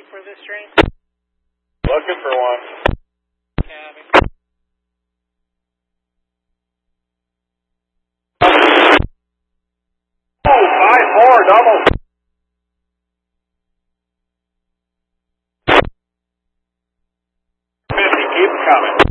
for this train? Looking for one. Cabin. Oh, 5-4, double. Keep coming.